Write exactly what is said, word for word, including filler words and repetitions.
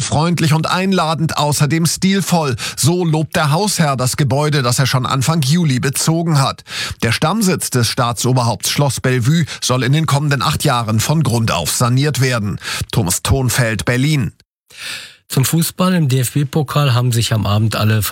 freundlich und einladend, außerdem stilvoll. So lobt der Hausherr das Gebäude, das er schon Anfang Juli bezogen hat. Der Stammsitz des Staatsoberhaupts Schloss Bellevue soll in den kommenden acht Jahren von Grund auf saniert werden. Thomas Thonfeld, Berlin. Zum Fußball im D F B-Pokal haben sich am Abend alle